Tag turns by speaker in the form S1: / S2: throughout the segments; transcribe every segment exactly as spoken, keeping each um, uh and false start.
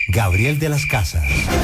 S1: Gabriel de las Casas.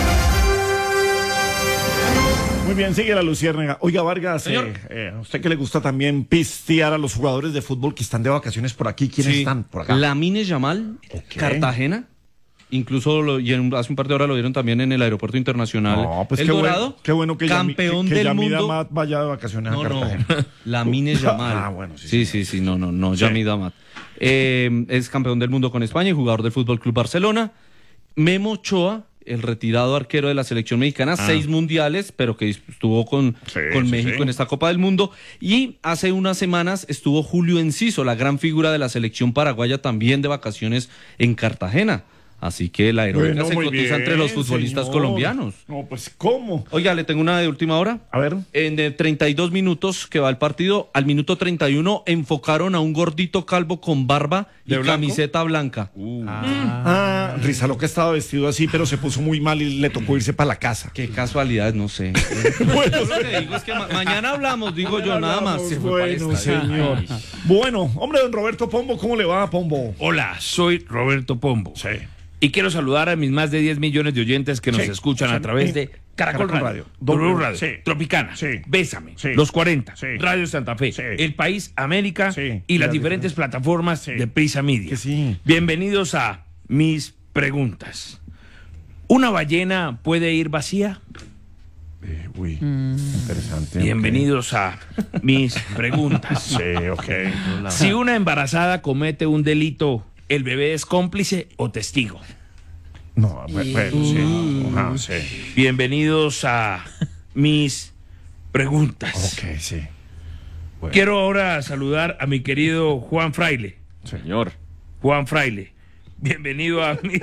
S2: Muy bien, sigue la luciérnaga. Oiga, Vargas,
S3: Señor.
S2: Eh, eh, a usted que le gusta también pistear a los jugadores de fútbol que están de vacaciones por aquí. ¿Quiénes
S3: Sí.
S2: están por acá?
S4: Lamine Yamal,
S2: Ok.
S4: Cartagena. Incluso lo, y en, hace un par de horas lo vieron también en el aeropuerto internacional.
S2: No, pues
S4: El
S2: qué
S4: Dorado,
S2: bueno, qué bueno que Yami-
S4: campeón
S2: que, que
S4: del
S2: Yamid
S4: mundo.
S2: Amat vaya de vacaciones
S4: No,
S2: a
S4: no,
S2: Cartagena.
S4: Lamine Yamal.
S2: Ah, bueno, sí,
S4: sí,
S2: sí.
S4: sí, sí, no, no, no,
S2: Sí.
S4: Yamid Amat. Eh, es campeón del mundo con España y jugador del Fútbol Club Barcelona. Memo Ochoa, el retirado arquero de la selección mexicana,
S2: Ah.
S4: seis mundiales, pero que estuvo con,
S2: Sí,
S4: con
S2: sí,
S4: México
S2: sí.
S4: en esta Copa del Mundo. Y hace unas semanas estuvo Julio Enciso, la gran figura de la selección paraguaya, también de vacaciones en Cartagena. Así que la heroica
S2: Bueno,
S4: se
S2: muy
S4: cotiza
S2: bien,
S4: entre los futbolistas
S2: señor.
S4: colombianos.
S2: No, pues, ¿cómo?
S4: Oiga, le tengo una de última hora.
S2: A ver.
S4: En de treinta y dos minutos que va el partido, al minuto treinta y uno enfocaron a un gordito calvo con barba y
S2: ¿De blanco?
S4: camiseta blanca.
S2: Ah, Rizalo que estaba vestido así, pero se puso muy mal y le tocó irse para la casa.
S4: Qué casualidad, no sé.
S2: Bueno,
S4: Lo que digo es que ma- mañana hablamos, digo yo, nada más.
S2: Hablamos,
S4: Se fue para el
S2: Bueno,
S4: estadio.
S2: señor. Bueno, hombre, don Roberto Pombo, ¿cómo le va, Pombo?
S3: Hola, soy Roberto Pombo.
S2: Sí.
S3: Y quiero saludar a mis más de diez millones de oyentes que nos
S2: Sí.
S3: escuchan
S2: Sí.
S3: a través de Caracol,
S2: Caracol
S3: Radio,
S2: Radio,
S3: W
S2: W,
S3: Radio,
S2: sí.
S3: Tropicana,
S2: Sí.
S3: Bésame,
S2: Sí.
S3: Los cuarenta,
S2: Sí.
S3: Radio Santa Fe,
S2: Sí.
S3: El País América
S2: Sí.
S3: y las
S2: Las
S3: diferentes
S2: diferentes-
S3: plataformas
S2: Sí.
S3: de Prisa Media.
S2: Que sí.
S3: Bienvenidos a Mis Preguntas. ¿Una ballena puede ir vacía?
S2: Eh, uy, interesante.
S3: Bienvenidos a Mis Preguntas.
S2: ok. Sí, ok.
S3: Si una embarazada comete un delito, ¿el bebé es cómplice o testigo?
S2: No, bueno, bueno, sí. Ajá, sí.
S3: Bienvenidos a Mis Preguntas.
S2: Ok, sí. Bueno,
S3: Quiero ahora saludar a mi querido Juan Fraile.
S5: Señor.
S3: Juan Fraile. Bienvenido a mis...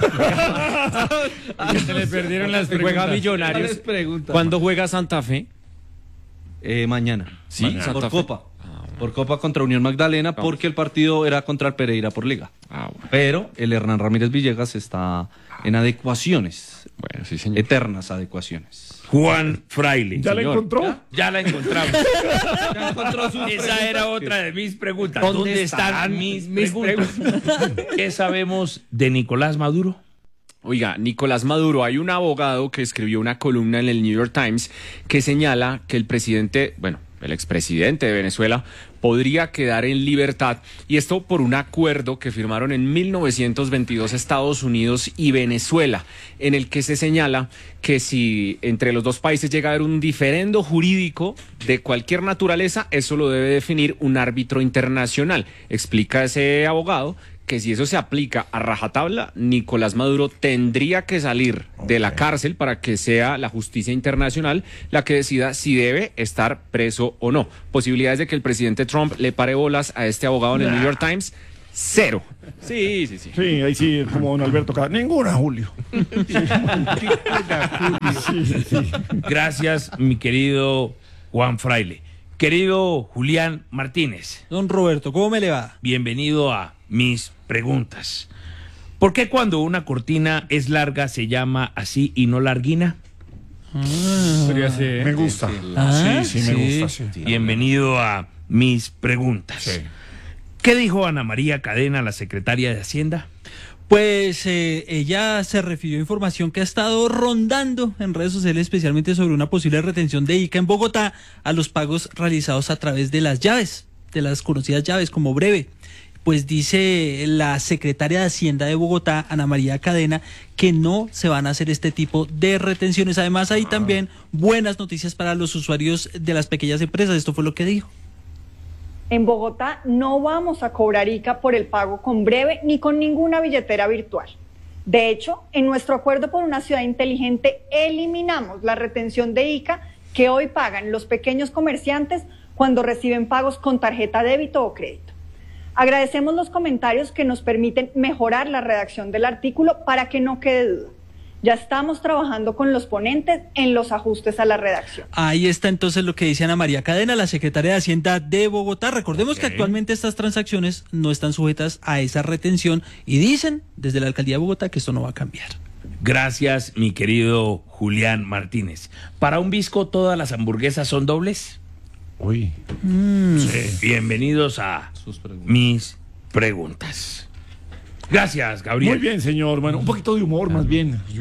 S5: Se le perdieron las
S4: preguntas.
S5: Juega Millonarios.
S4: ¿Cuáles preguntas?
S5: ¿Cuándo juega Santa Fe?
S4: Eh, mañana.
S5: Sí,
S4: Mañana.
S5: Santa
S4: Por
S5: Fe.
S4: Copa. Por Copa contra Unión Magdalena, porque el partido era contra el Pereira por Liga.
S5: Ah, bueno.
S4: Pero el Hernán Ramírez Villegas está en adecuaciones,
S5: Bueno, sí, señor.
S4: eternas adecuaciones.
S3: Juan Fraile.
S2: ¿Ya la
S5: señor.
S2: encontró?
S3: Ya la encontramos. Esa era otra de mis preguntas.
S5: ¿Dónde
S3: ¿Dónde están
S5: estarán
S3: mis
S5: mis
S3: preguntas? ¿Qué sabemos de Nicolás Maduro?
S5: Oiga, Nicolás Maduro, hay un abogado que escribió una columna en el New York Times que señala que el presidente, bueno, el expresidente de Venezuela podría quedar en libertad, y esto por un acuerdo que firmaron en mil novecientos veintidós Estados Unidos y Venezuela, en el que se señala que si entre los dos países llega a haber un diferendo jurídico de cualquier naturaleza, eso lo debe definir un árbitro internacional. Explica ese abogado que si eso se aplica a rajatabla, Nicolás Maduro tendría que salir de la cárcel para que sea la justicia internacional la que decida si debe estar preso o no. Posibilidades de que el presidente Trump le pare bolas a este abogado en el New York Times, cero. Sí, sí, sí.
S2: Sí, ahí sí, como don Alberto. Ca- Ninguna, Julio. Sí, sí, sí.
S3: Gracias, mi querido Juan Fraile. Querido Julián Martínez,
S6: Don Roberto, ¿cómo me le va?
S3: bienvenido a Mis Preguntas. ¿Por qué cuando una cortina es larga se llama así y no larguina?
S2: Me gusta.
S6: Ah,
S2: sí, sí, me
S6: sí.
S2: gusta, sí.
S3: Bienvenido a Mis Preguntas.
S2: Sí.
S3: ¿Qué dijo Ana María Cadena, la secretaria de Hacienda?
S6: Pues eh, ella se refirió a información que ha estado rondando en redes sociales, especialmente sobre una posible retención de ICA en Bogotá a los pagos realizados a través de las llaves, de las conocidas llaves como breve. Pues dice la secretaria de Hacienda de Bogotá, Ana María Cadena, que no se van a hacer este tipo de retenciones. Además, hay también buenas noticias para los usuarios de las pequeñas empresas. Esto fue lo que dijo.
S7: En Bogotá no vamos a cobrar ICA por el pago con breve ni con ninguna billetera virtual. De hecho, en nuestro acuerdo por una ciudad inteligente eliminamos la retención de ICA que hoy pagan los pequeños comerciantes cuando reciben pagos con tarjeta débito o crédito. Agradecemos los comentarios que nos permiten mejorar la redacción del artículo para que no quede duda. Ya estamos trabajando con los ponentes en los ajustes a la redacción.
S6: Ahí está entonces lo que dice Ana María Cadena, la secretaria de Hacienda de Bogotá. Recordemos que actualmente estas transacciones no están sujetas a esa retención y dicen desde la alcaldía de Bogotá que esto no va a cambiar.
S3: Gracias, mi querido Julián Martínez. ¿Para un Visco todas las hamburguesas son dobles?
S2: Uy.
S3: Sí. Bienvenidos a
S4: Sus preguntas.
S3: Mis Preguntas. Gracias, Gabriel.
S2: Muy bien, señor. Bueno, un poquito de humor más bien.